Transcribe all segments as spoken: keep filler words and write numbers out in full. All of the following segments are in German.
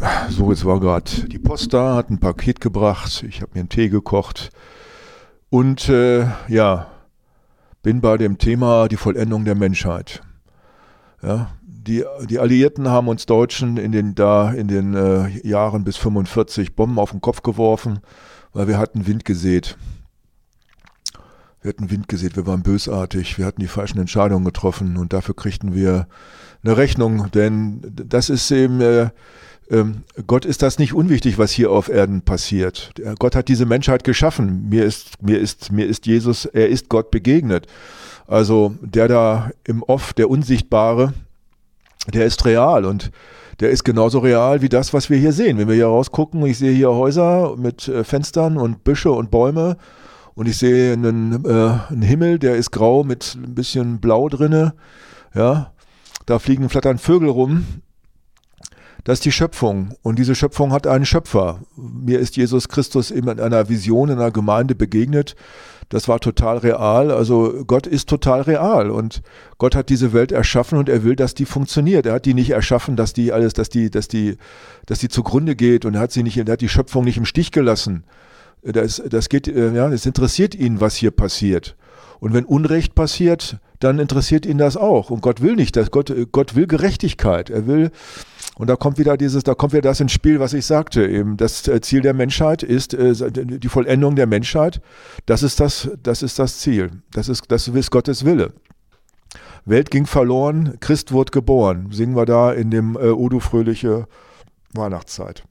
So, jetzt war gerade die Post da, hat ein Paket gebracht, ich habe mir einen Tee gekocht und äh, ja, bin bei dem Thema die Vollendung der Menschheit. Ja, die, die Alliierten haben uns Deutschen in den, da in den äh, Jahren bis fünfundvierzig Bomben auf den Kopf geworfen, weil wir hatten Wind gesät. Wir hatten Wind gesät, wir waren bösartig, wir hatten die falschen Entscheidungen getroffen und dafür kriegten wir eine Rechnung, denn das ist eben, äh, ähm, Gott ist das nicht unwichtig, was hier auf Erden passiert. Gott hat diese Menschheit geschaffen, mir ist, mir ist, mir ist Jesus, er ist Gott begegnet. Also der da im Off, der Unsichtbare, der ist real und der ist genauso real wie das, was wir hier sehen. Wenn wir hier rausgucken, ich sehe hier Häuser mit äh, Fenstern und Büsche und Bäume und ich sehe einen, äh, einen Himmel, der ist grau mit ein bisschen Blau drinne. Ja, da fliegen, flattern Vögel rum. Das ist die Schöpfung und diese Schöpfung hat einen Schöpfer. Mir ist Jesus Christus eben in einer Vision, in einer Gemeinde begegnet. Das war total real. Also Gott ist total real und Gott hat diese Welt erschaffen und er will, dass die funktioniert. Er hat die nicht erschaffen, dass die alles, dass die, dass die, dass die zugrunde geht und er hat sie nicht, er hat die Schöpfung nicht im Stich gelassen. Das, das geht, ja, es interessiert ihn, was hier passiert. Und wenn Unrecht passiert, dann interessiert ihn das auch. Und Gott will nicht, dass Gott, Gott will Gerechtigkeit. Er will, und da kommt wieder dieses, da kommt wieder das ins Spiel, was ich sagte, eben das Ziel der Menschheit ist äh, die Vollendung der Menschheit. Das ist das, das ist das Ziel. Das ist, das ist Gottes Wille. Welt ging verloren, Christ wurde geboren. Singen wir da in dem äh, O du fröhliche Weihnachtszeit.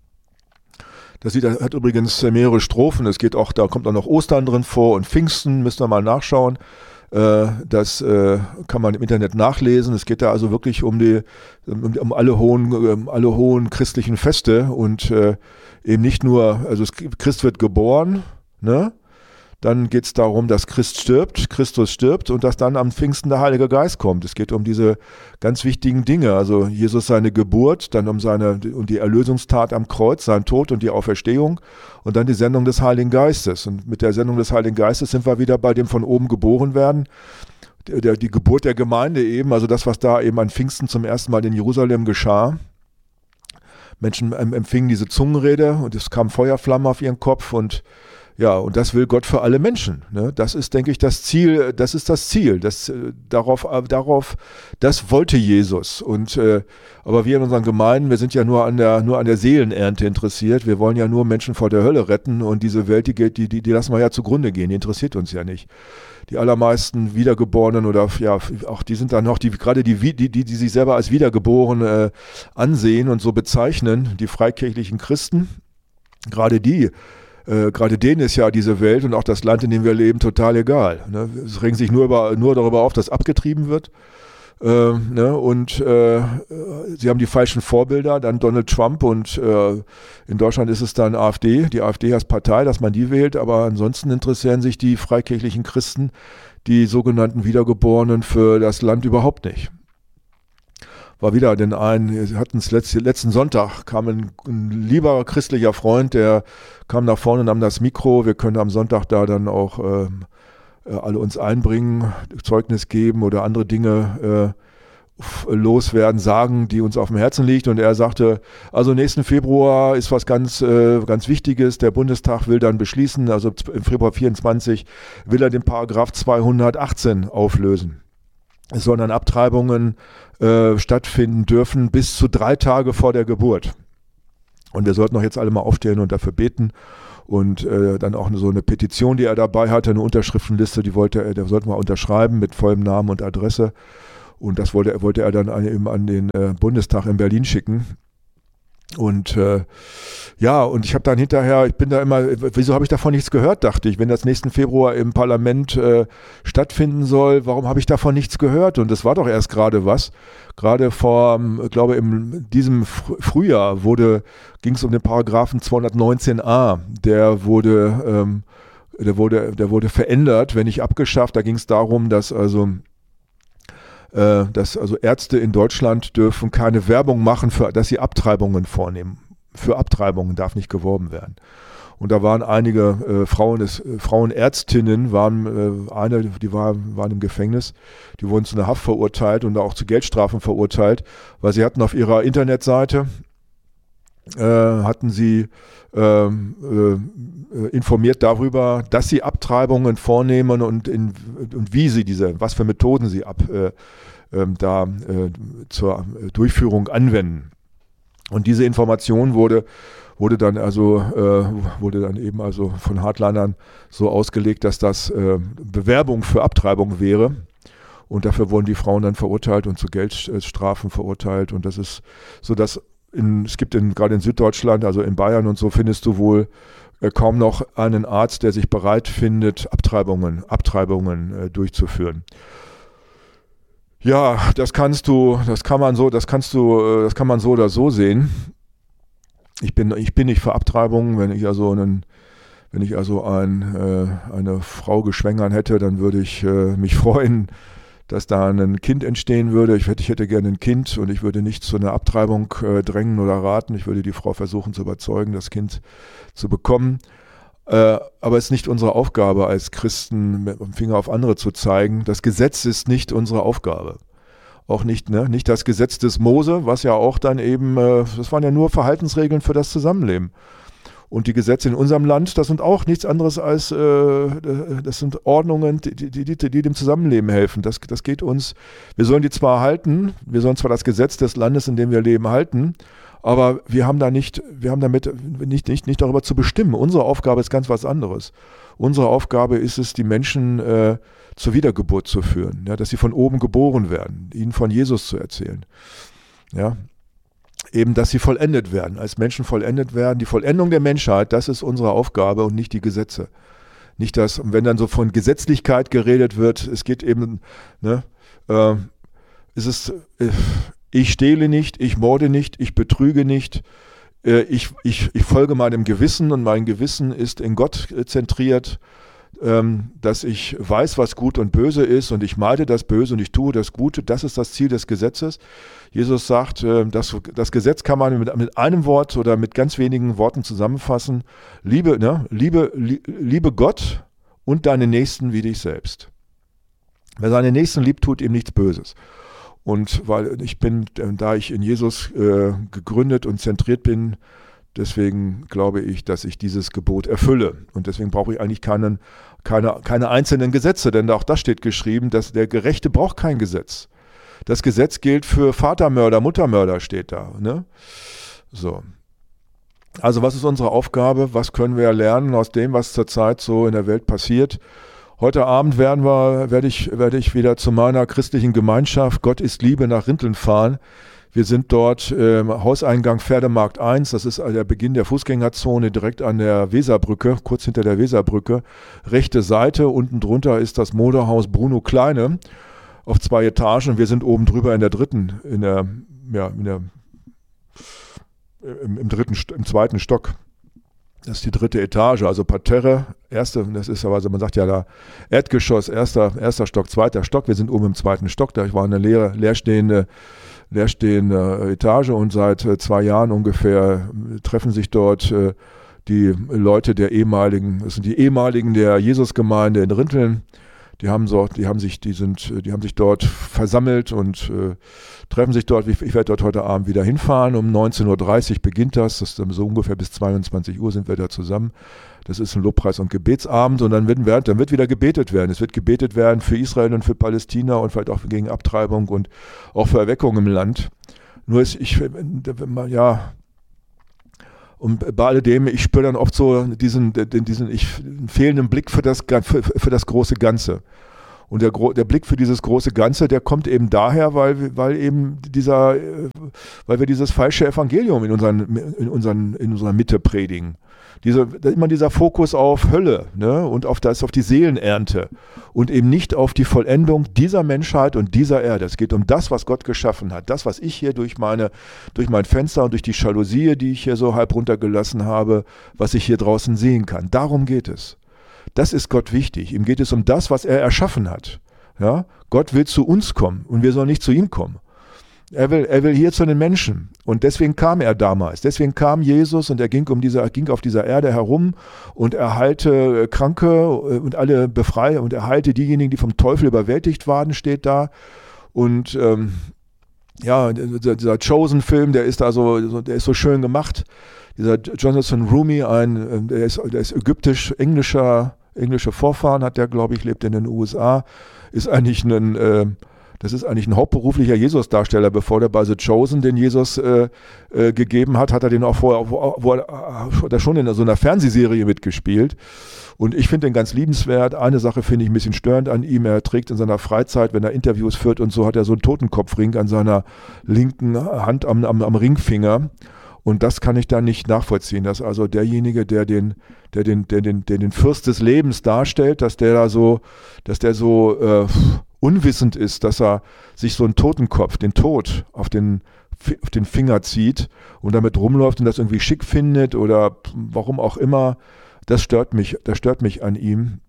Das Lied hat übrigens mehrere Strophen. Es geht auch, da kommt auch noch Ostern drin vor und Pfingsten, müsst ihr mal nachschauen. Das kann man im Internet nachlesen. Es geht da also wirklich um die, um, um alle hohen, um alle hohen christlichen Feste und eben nicht nur, also Christ wird geboren, ne? Dann geht es darum, dass Christ stirbt, Christus stirbt und dass dann am Pfingsten der Heilige Geist kommt. Es geht um diese ganz wichtigen Dinge, also Jesus seine Geburt, dann um seine um die Erlösungstat am Kreuz, sein Tod und die Auferstehung und dann die Sendung des Heiligen Geistes. Und mit der Sendung des Heiligen Geistes sind wir wieder bei dem von oben geboren werden, der, die Geburt der Gemeinde eben, also das, was da eben an Pfingsten zum ersten Mal in Jerusalem geschah. Menschen empfingen diese Zungenrede und es kam Feuerflamme auf ihren Kopf und ja, und das will Gott für alle Menschen. Ne? Das ist, denke ich, das Ziel, das ist das Ziel. Das, äh, darauf, äh, darauf, das wollte Jesus. Und, äh, aber wir in unseren Gemeinden, wir sind ja nur an der, nur an der Seelenernte interessiert. Wir wollen ja nur Menschen vor der Hölle retten und diese Welt, die, die, die, die lassen wir ja zugrunde gehen. Die interessiert uns ja nicht. Die allermeisten Wiedergeborenen oder ja, auch die sind dann noch, die, gerade die, die, die, die sich selber als wiedergeboren äh, ansehen und so bezeichnen, die freikirchlichen Christen, gerade die, Äh, gerade denen ist ja diese Welt und auch das Land, in dem wir leben, total egal. Ne? Es regen sich nur, über, nur darüber auf, dass abgetrieben wird. Äh, ne? Und äh, sie haben die falschen Vorbilder, dann Donald Trump und äh, in Deutschland ist es dann AfD. Die AfD als Partei, dass man die wählt, aber ansonsten interessieren sich die freikirchlichen Christen, die sogenannten Wiedergeborenen, für das Land überhaupt nicht. War wieder den einen, wir hatten es letzten, letzten Sonntag, kam ein, ein lieber christlicher Freund, der kam nach vorne und nahm das Mikro. Wir können am Sonntag da dann auch ähm, äh, alle uns einbringen, Zeugnis geben oder andere Dinge äh, loswerden, sagen, die uns auf dem Herzen liegt. Und er sagte, also nächsten Februar ist was ganz, äh, ganz Wichtiges. Der Bundestag will dann beschließen, also im Februar vierundzwanzig will er den Paragraph zweihundertachtzehn auflösen. Es sollen dann Abtreibungen äh, stattfinden dürfen bis zu drei Tage vor der Geburt. Und wir sollten auch jetzt alle mal aufstehen und dafür beten. Und äh, dann auch so eine Petition, die er dabei hatte, eine Unterschriftenliste, die wollte er, der sollten wir unterschreiben mit vollem Namen und Adresse. Und das wollte, wollte er dann eben an den äh, Bundestag in Berlin schicken. Und äh, ja, und ich habe dann hinterher, ich bin da immer, wieso habe ich davon nichts gehört, dachte ich, wenn das nächsten Februar im Parlament äh, stattfinden soll, warum habe ich davon nichts gehört? Und das war doch erst gerade was. Gerade vor, ich glaube, in diesem Frühjahr wurde, ging es um den Paragraphen zweihundertneunzehn a, der wurde, ähm, der wurde, der wurde verändert, wenn nicht abgeschafft. Da ging es darum, dass also dass also Ärzte in Deutschland dürfen keine Werbung machen, für, dass sie Abtreibungen vornehmen. Für Abtreibungen darf nicht geworben werden. Und da waren einige äh, Frauen, des, äh, Frauenärztinnen, waren, äh, eine, die war, waren im Gefängnis, die wurden zu einer Haft verurteilt und auch zu Geldstrafen verurteilt, weil sie hatten auf ihrer Internetseite äh, hatten sie äh, äh, informiert darüber, dass sie Abtreibungen vornehmen und, in, und wie sie diese, was für Methoden sie ab, äh, äh, da äh, zur Durchführung anwenden. Und diese Information wurde wurde dann also äh, wurde dann eben also von Hardlinern so ausgelegt, dass das äh, Bewerbung für Abtreibung wäre. Und dafür wurden die Frauen dann verurteilt und zu Geldstrafen verurteilt. Und das ist so, dass in, es gibt in, gerade in Süddeutschland, also in Bayern und so, findest du wohl äh, kaum noch einen Arzt, der sich bereit findet, Abtreibungen, Abtreibungen äh, durchzuführen. Ja, das kannst du, das kann man so, das kannst du, äh, das kann man so oder so sehen. Ich bin, ich bin nicht für Abtreibungen. Wenn ich also einen, wenn ich also ein, äh, eine Frau geschwängert hätte, dann würde ich äh, mich freuen, dass da ein Kind entstehen würde. Ich hätte, ich hätte gerne ein Kind und ich würde nicht zu einer Abtreibung äh, drängen oder raten. Ich würde die Frau versuchen zu überzeugen, das Kind zu bekommen. Äh, aber es ist nicht unsere Aufgabe als Christen, mit dem Finger auf andere zu zeigen. Das Gesetz ist nicht unsere Aufgabe. Auch nicht, ne, nicht das Gesetz des Mose, was ja auch dann eben, äh, das waren ja nur Verhaltensregeln für das Zusammenleben. Und die Gesetze in unserem Land, das sind auch nichts anderes als, äh, das sind Ordnungen, die, die, die, die dem Zusammenleben helfen. Das, das geht uns, wir sollen die zwar halten, wir sollen zwar das Gesetz des Landes, in dem wir leben, halten, aber wir haben da nicht, wir haben damit nicht, nicht, nicht darüber zu bestimmen. Unsere Aufgabe ist ganz was anderes. Unsere Aufgabe ist es, die Menschen äh, zur Wiedergeburt zu führen, ja, dass sie von oben geboren werden, ihnen von Jesus zu erzählen. Ja, eben, dass sie vollendet werden, als Menschen vollendet werden. Die Vollendung der Menschheit, das ist unsere Aufgabe und nicht die Gesetze. Nicht das, wenn dann so von Gesetzlichkeit geredet wird, es geht eben, ne, äh, ist es, äh, ich stehle nicht, ich morde nicht, ich betrüge nicht, äh, ich, ich, ich folge meinem Gewissen und mein Gewissen ist in Gott zentriert, ähm, dass ich weiß, was gut und böse ist und ich meide das Böse und ich tue das Gute. Das ist das Ziel des Gesetzes. Jesus sagt, äh, dass, das Gesetz kann man mit, mit einem Wort oder mit ganz wenigen Worten zusammenfassen. Liebe, ne? Liebe, li, liebe Gott und deine Nächsten wie dich selbst. Wer seine Nächsten liebt, tut ihm nichts Böses. Und weil ich bin, da ich in Jesus äh, gegründet und zentriert bin, deswegen glaube ich, dass ich dieses Gebot erfülle. Und deswegen brauche ich eigentlich keinen, keine, keine einzelnen Gesetze, denn auch das steht geschrieben, dass der Gerechte braucht kein Gesetz. Das Gesetz gilt für Vatermörder, Muttermörder steht da. Ne? So. Also was ist unsere Aufgabe? Was können wir lernen aus dem, was zurzeit so in der Welt passiert? Heute Abend werden wir, werde ich, werde ich wieder zu meiner christlichen Gemeinschaft Gott ist Liebe nach Rinteln fahren. Wir sind dort äh, Hauseingang Pferdemarkt eins, das ist der Beginn der Fußgängerzone direkt an der Weserbrücke, kurz hinter der Weserbrücke. Rechte Seite, unten drunter ist das Modehaus Bruno Kleine auf zwei Etagen. Wir sind oben drüber in der dritten, in der, ja, in der, im, im dritten, im zweiten Stock. Das ist die dritte Etage, also Parterre, erste, das ist aber, also man sagt ja da Erdgeschoss, erster, erster Stock, zweiter Stock. Wir sind oben im zweiten Stock, da war eine leer, leerstehende, leerstehende Etage und seit zwei Jahren ungefähr treffen sich dort äh, die Leute der ehemaligen, das sind die ehemaligen der Jesusgemeinde in Rinteln. Die haben so, die haben sich, die sind, die haben sich dort versammelt und äh, treffen sich dort. Ich, ich werde dort heute Abend wieder hinfahren. Um neunzehn Uhr dreißig beginnt das. Das ist so ungefähr bis zweiundzwanzig Uhr sind wir da zusammen. Das ist ein Lobpreis- und Gebetsabend und dann wird, dann wird wieder gebetet werden. Es wird gebetet werden für Israel und für Palästina und vielleicht auch gegen Abtreibung und auch für Erweckung im Land. Nur ist ich, ja, und bei alledem, ich spüre dann oft so diesen, diesen ich, fehlenden Blick für das, für, für das große Ganze. Und der, der Blick für dieses große Ganze, der kommt eben daher, weil, weil eben dieser, weil wir dieses falsche Evangelium in, unseren, in, unseren, in unserer Mitte predigen. Diese, immer dieser Fokus auf Hölle, ne, und auf das, auf die Seelenernte und eben nicht auf die Vollendung dieser Menschheit und dieser Erde. Es geht um das, was Gott geschaffen hat. Das, was ich hier durch meine, durch mein Fenster und durch die Jalousie, die ich hier so halb runtergelassen habe, was ich hier draußen sehen kann. Darum geht es. Das ist Gott wichtig. Ihm geht es um das, was er erschaffen hat. Ja? Gott will zu uns kommen und wir sollen nicht zu ihm kommen. Er will, er will hier zu den Menschen. Und deswegen kam er damals. Deswegen kam Jesus und er ging, um diese, ging auf dieser Erde herum und erheilte Kranke und alle befreie und erheilte diejenigen, die vom Teufel überwältigt waren, steht da. Und ähm, ja, dieser, dieser Chosen-Film, der ist da so, der ist so schön gemacht. Dieser Jonathan Roumie, ein, der ist, der ist ägyptisch-englischer, englische Vorfahren hat der, glaube ich, lebt in den U S A, ist eigentlich ein, äh, das ist eigentlich ein hauptberuflicher Jesus-Darsteller. Bevor der bei The Chosen den Jesus äh, äh, gegeben hat, hat er den auch vorher, wo, wo er, hat er schon in so einer Fernsehserie mitgespielt. Und ich finde den ganz liebenswert. Eine Sache finde ich ein bisschen störend an ihm. Er trägt in seiner Freizeit, wenn er Interviews führt und so, hat er so einen Totenkopfring an seiner linken Hand am, am, am Ringfinger. Und das kann ich da nicht nachvollziehen, dass also derjenige, der den, der den, der den, der den Fürst des Lebens darstellt, dass der da so, dass der so äh, unwissend ist, dass er sich so einen Totenkopf, den Tod, auf den, auf den Finger zieht und damit rumläuft und das irgendwie schick findet oder warum auch immer. Das stört mich, das stört mich an ihm.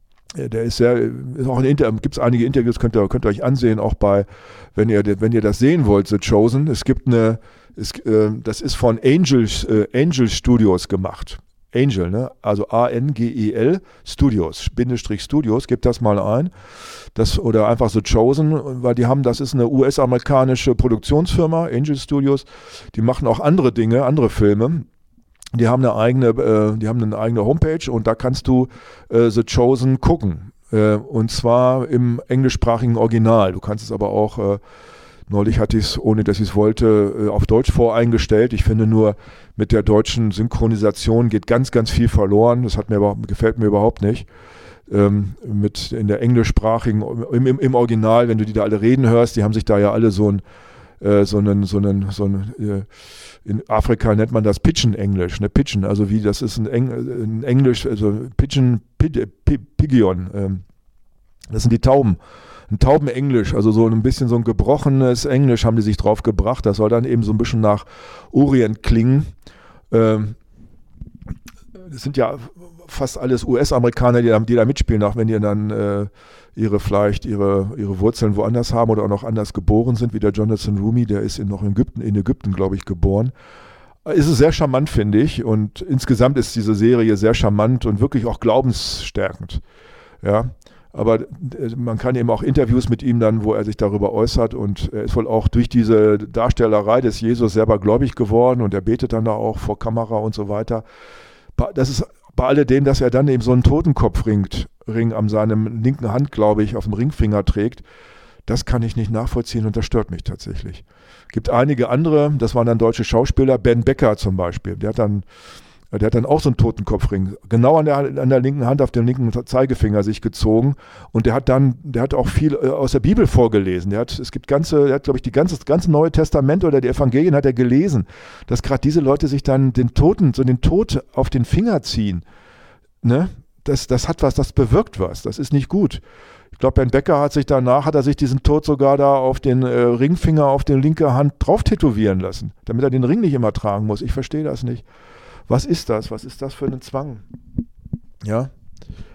Der ist sehr, ist auch ein Inter, gibt es einige Interviews, könnt ihr, könnt ihr euch ansehen, auch bei, wenn ihr, wenn ihr das sehen wollt, The Chosen. Es gibt eine, es, äh, das ist von Angel, äh, Angel Studios gemacht. Angel, ne? Also A N G E L Studios, Bindestrich Studios, gebt das mal ein. Das, oder einfach The Chosen, weil die haben, das ist eine U S-amerikanische Produktionsfirma, Angel Studios. Die machen auch andere Dinge, andere Filme. Die haben eine eigene, äh, die haben eine eigene Homepage und da kannst du äh, The Chosen gucken. Äh, und zwar im englischsprachigen Original. Du kannst es aber auch, äh, neulich hatte ich es, ohne dass ich es wollte, äh, auf Deutsch voreingestellt. Ich finde nur, mit der deutschen Synchronisation geht ganz, ganz viel verloren. Das hat mir aber, gefällt mir überhaupt nicht. Ähm, mit in der englischsprachigen, im, im, im Original, wenn du die da alle reden hörst, die haben sich da ja alle so ein, äh, so einen, so einen, so einen, äh, in Afrika nennt man das Pidgin-Englisch, ne, Pidgin, also wie, das ist ein, Eng, ein Englisch, also Pidgin, Pid, Pid, Pigeon, ähm, das sind die Tauben, ein Taubenenglisch, also so ein bisschen so ein gebrochenes Englisch haben die sich drauf gebracht, das soll dann eben so ein bisschen nach Orient klingen. Ähm, das sind ja fast alles U S-Amerikaner, die da, die da mitspielen, auch wenn die dann äh, ihre vielleicht ihre, ihre Wurzeln woanders haben oder auch noch anders geboren sind, wie der Jonathan Roumie, der ist in, noch in Ägypten, in Ägypten, glaube ich, geboren. Ist es sehr charmant, finde ich, und insgesamt ist diese Serie sehr charmant und wirklich auch glaubensstärkend. Ja, aber man kann eben auch Interviews mit ihm dann, wo er sich darüber äußert, und er ist wohl auch durch diese Darstellerei des Jesus selber gläubig geworden und er betet dann da auch vor Kamera und so weiter. Das ist bei alledem, dass er dann eben so einen Totenkopfring Ring an seinem linken Hand, glaube ich, auf dem Ringfinger trägt, das kann ich nicht nachvollziehen und das stört mich tatsächlich. Gibt einige andere, das waren dann deutsche Schauspieler, Ben Becker zum Beispiel, der hat dann, der hat dann auch so einen Totenkopfring genau an der, an der linken Hand auf den linken Zeigefinger sich gezogen und der hat dann, der hat auch viel aus der Bibel vorgelesen. Der hat, es gibt ganze, der hat, glaube ich, die ganze, das ganze Neue Testament oder die Evangelien hat er gelesen, dass gerade diese Leute sich dann den Toten, so den Tod auf den Finger ziehen. Ne? Das, das hat was, das bewirkt was, das ist nicht gut. Ich glaube, Ben Becker hat sich danach, hat er sich diesen Tod sogar da auf den äh, Ringfinger, auf die linke Hand drauf tätowieren lassen, damit er den Ring nicht immer tragen muss. Ich verstehe das nicht. Was ist das? Was ist das für ein Zwang? Ja.